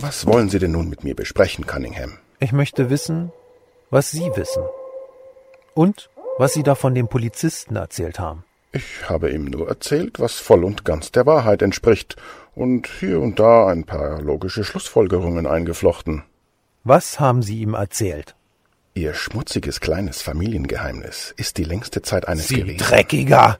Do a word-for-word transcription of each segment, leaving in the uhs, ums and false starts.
Was wollen Sie denn nun mit mir besprechen, Cunningham? Ich möchte wissen, was Sie wissen. Und was Sie da von dem Polizisten erzählt haben. Ich habe ihm nur erzählt, was voll und ganz der Wahrheit entspricht und hier und da ein paar logische Schlussfolgerungen eingeflochten. Was haben Sie ihm erzählt? Ihr schmutziges kleines Familiengeheimnis ist die längste Zeit eines Sie gewesen. Dreckiger!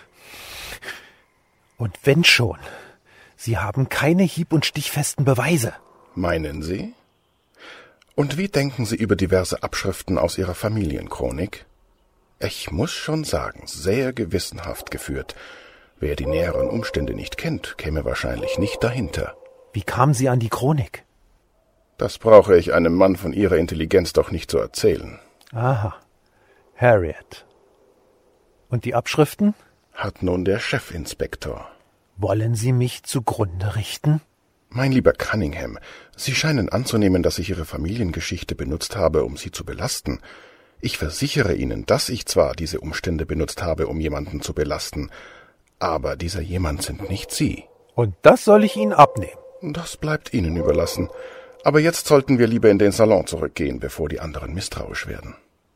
Und wenn schon, Sie haben keine hieb- und stichfesten Beweise. Meinen Sie? Und wie denken Sie über diverse Abschriften aus Ihrer Familienchronik? Ich muss schon sagen, sehr gewissenhaft geführt. Wer die näheren Umstände nicht kennt, käme wahrscheinlich nicht dahinter. Wie kamen Sie an die Chronik? Das brauche ich einem Mann von Ihrer Intelligenz doch nicht zu erzählen. Aha, Harriet. Und die Abschriften? Hat nun der Chefinspektor. Wollen Sie mich zugrunde richten? Mein lieber Cunningham, Sie scheinen anzunehmen, dass ich Ihre Familiengeschichte benutzt habe, um Sie zu belasten. Ich versichere Ihnen, dass ich zwar diese Umstände benutzt habe, um jemanden zu belasten, aber dieser jemand sind nicht Sie. Und das soll ich Ihnen abnehmen? Das bleibt Ihnen überlassen. Aber jetzt sollten wir lieber in den Salon zurückgehen, bevor die anderen misstrauisch werden.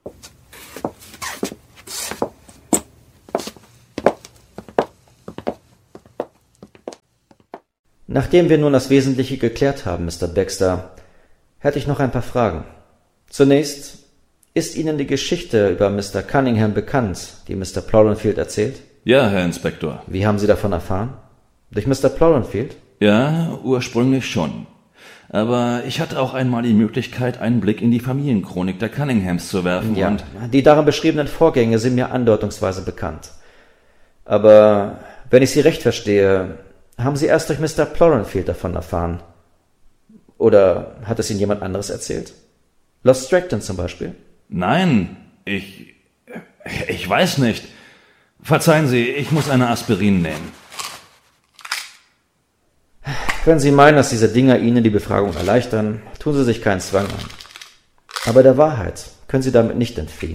Nachdem wir nun das Wesentliche geklärt haben, Mister Baxter, hätte ich noch ein paar Fragen. Zunächst, ist Ihnen die Geschichte über Mister Cunningham bekannt, die Mister Plowdenfield erzählt? Ja, Herr Inspektor. Wie haben Sie davon erfahren? Durch Mister Plowdenfield? Ja, ursprünglich schon. Aber ich hatte auch einmal die Möglichkeit, einen Blick in die Familienchronik der Cunninghams zu werfen. Ja, und die darin beschriebenen Vorgänge sind mir andeutungsweise bekannt. Aber wenn ich Sie recht verstehe, haben Sie erst durch Mister Plowdenfield davon erfahren? Oder hat es Ihnen jemand anderes erzählt? Lost Stratton zum Beispiel? Nein, ich... ich weiß nicht. Verzeihen Sie, ich muss eine Aspirin nehmen. Wenn Sie meinen, dass diese Dinger Ihnen die Befragung erleichtern, tun Sie sich keinen Zwang an. Aber der Wahrheit können Sie damit nicht entfliehen.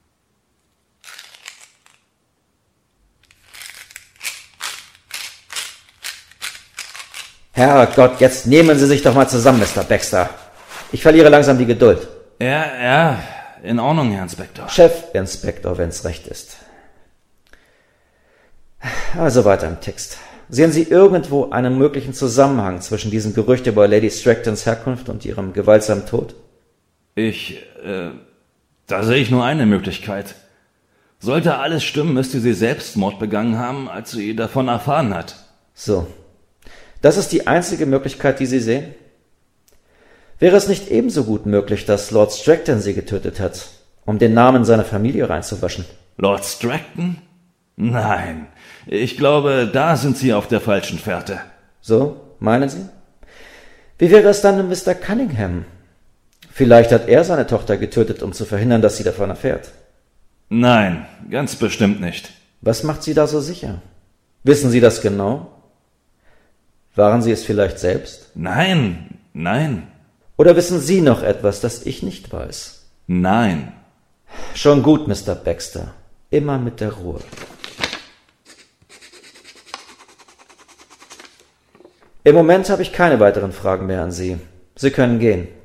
Herrgott, jetzt nehmen Sie sich doch mal zusammen, Mister Baxter. Ich verliere langsam die Geduld. Ja, ja, in Ordnung, Herr Inspektor. Chefinspektor, wenn's recht ist. Also weiter im Text. Sehen Sie irgendwo einen möglichen Zusammenhang zwischen diesem Gerücht über Lady Straktons Herkunft und ihrem gewaltsamen Tod? Ich, äh, da sehe ich nur eine Möglichkeit. Sollte alles stimmen, müsste sie Selbstmord begangen haben, als sie davon erfahren hat. So. Das ist die einzige Möglichkeit, die Sie sehen? Wäre es nicht ebenso gut möglich, dass Lord Stratton sie getötet hat, um den Namen seiner Familie reinzuwaschen? Lord Stratton? Nein, ich glaube, da sind Sie auf der falschen Fährte. So, meinen Sie? Wie wäre es dann mit Mister Cunningham? Vielleicht hat er seine Tochter getötet, um zu verhindern, dass sie davon erfährt. Nein, ganz bestimmt nicht. Was macht Sie da so sicher? Wissen Sie das genau? Waren Sie es vielleicht selbst? Nein, nein, Oder wissen Sie noch etwas, das ich nicht weiß? nein. Schon gut, Mister Baxter. Immer mit der Ruhe. Im Moment habe ich keine weiteren Fragen mehr an Sie. Sie können gehen.